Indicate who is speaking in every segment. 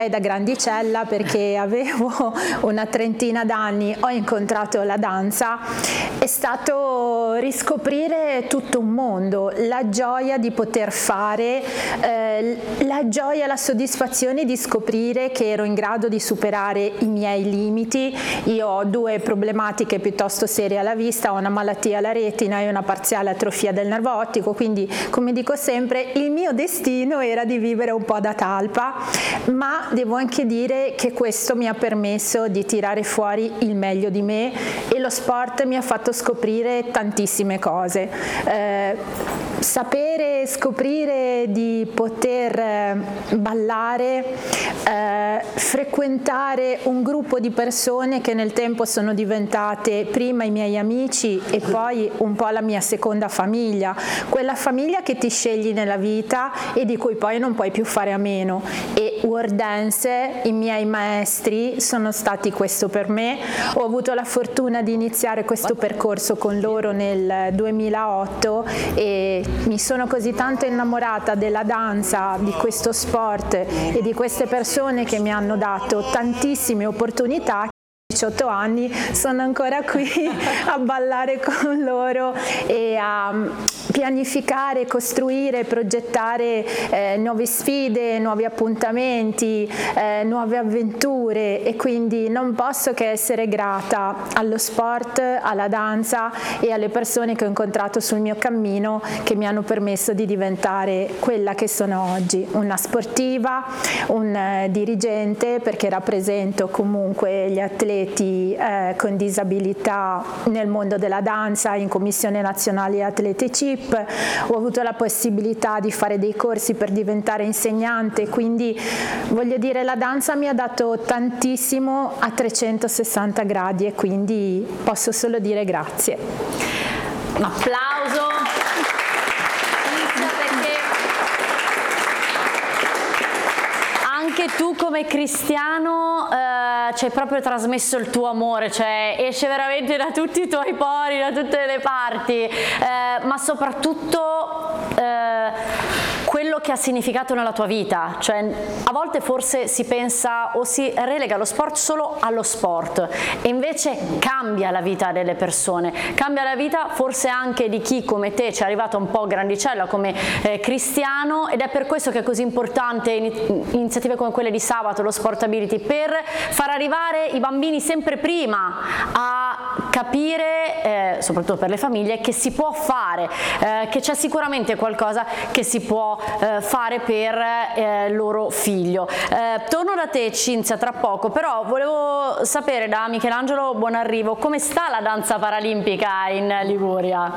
Speaker 1: Da grandicella, perché avevo una trentina d'anni, ho incontrato la danza, è stato riscoprire tutto un mondo, la gioia di poter fare, la gioia, la soddisfazione di scoprire che ero in grado di superare i miei limiti. Io ho 2 problematiche piuttosto serie alla vista, ho una malattia alla retina e una parziale atrofia del nervo ottico, quindi come dico sempre il mio destino era di vivere un po' da talpa, ma devo anche dire che questo mi ha permesso di tirare fuori il meglio di me e lo sport mi ha fatto scoprire tantissime cose. Sapere, scoprire di poter ballare, frequentare un gruppo di persone che nel tempo sono diventate prima i miei amici e poi un po' la mia seconda famiglia, quella famiglia che ti scegli nella vita e di cui poi non puoi più fare a meno. E World Dance, i miei maestri sono stati questo per me. Ho avuto la fortuna di iniziare questo percorso con loro nel 2008 e mi sono così tanto innamorata della danza, di questo sport e di queste persone che mi hanno dato tantissime opportunità. 18 anni sono ancora qui a ballare con loro e a pianificare, costruire, progettare nuove sfide, nuovi appuntamenti, nuove avventure, e quindi non posso che essere grata allo sport, alla danza e alle persone che ho incontrato sul mio cammino, che mi hanno permesso di diventare quella che sono oggi, una sportiva, un dirigente, perché rappresento comunque gli atleti con disabilità nel mondo della danza in Commissione Nazionale Atlete CIP. Ho avuto la possibilità di fare dei corsi per diventare insegnante, quindi voglio dire la danza mi ha dato tantissimo a 360 gradi e quindi posso solo dire grazie.
Speaker 2: Un applauso. Anche tu come cristiano ci hai proprio trasmesso il tuo amore, cioè esce veramente da tutti i tuoi pori, da tutte le parti, ma soprattutto quello che ha significato nella tua vita. Cioè a volte forse si pensa o si relega lo sport solo allo sport e invece cambia la vita delle persone, cambia la vita forse anche di chi come te ci è arrivato un po' grandicella come cristiano, ed è per questo che è così importante iniziative come quelle di sabato, lo Sportability, per far arrivare i bambini sempre prima a capire, soprattutto per le famiglie, che si può fare, che c'è sicuramente qualcosa che si può fare per il loro figlio. Torno da te, Cinzia, tra poco, però volevo sapere da Michelangelo Buonarrivo come sta la danza paralimpica in Liguria.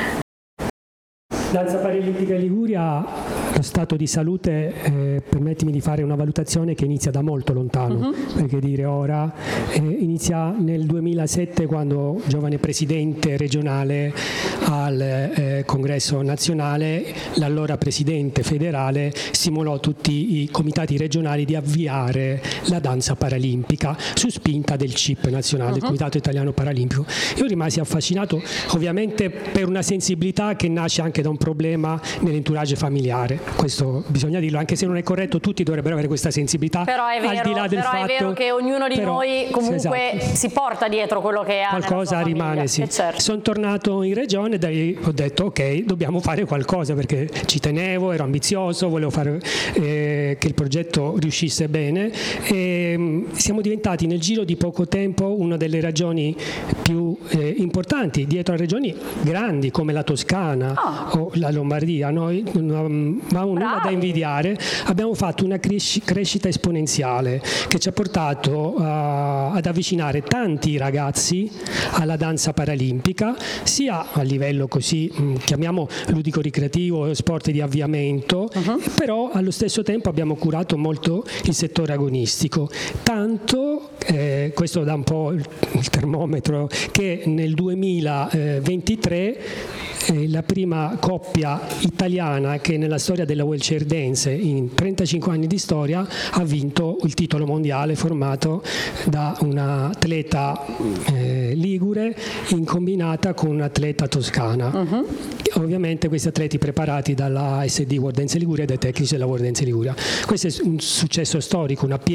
Speaker 3: Danza paralimpica in Liguria, lo stato di salute, permettimi di fare una valutazione che inizia da molto lontano, perché dire ora, inizia nel 2007 quando giovane presidente regionale al Congresso nazionale, l'allora presidente federale stimolò tutti i comitati regionali di avviare la danza paralimpica su spinta del CIP nazionale, il Comitato Italiano Paralimpico. Io rimasi affascinato ovviamente per una sensibilità che nasce anche da un problema nell'entourage familiare, questo bisogna dirlo, anche se non è corretto, tutti dovrebbero avere questa sensibilità.
Speaker 2: Però è vero,
Speaker 3: al di là del
Speaker 2: però
Speaker 3: fatto,
Speaker 2: è vero che ognuno di noi comunque
Speaker 3: esatto,
Speaker 2: si porta dietro quello che ha
Speaker 3: qualcosa rimane, sì.
Speaker 2: Certo.
Speaker 3: Sono tornato in regione e da lì ho detto ok, dobbiamo fare qualcosa, perché ci tenevo, ero ambizioso, volevo fare che il progetto riuscisse bene, e siamo diventati nel giro di poco tempo una delle regioni più importanti, dietro a regioni grandi come la Toscana o la Lombardia, noi ma nulla da invidiare. Abbiamo fatto una crescita esponenziale che ci ha portato ad avvicinare tanti ragazzi alla danza paralimpica, sia a livello così chiamiamo ludico ricreativo, sport di avviamento, però allo stesso tempo abbiamo curato molto il settore agonistico, tanto questo dà un po' il termometro, che nel 2023 la prima coppia italiana che nella storia della wheelchair dance in 35 anni di storia ha vinto il titolo mondiale, formato da un'atleta ligure in combinata con un'atleta toscana. Ovviamente questi atleti preparati dalla SD World Dance Liguria e dai tecnici della World Dance Liguria. Questo è un successo storico, una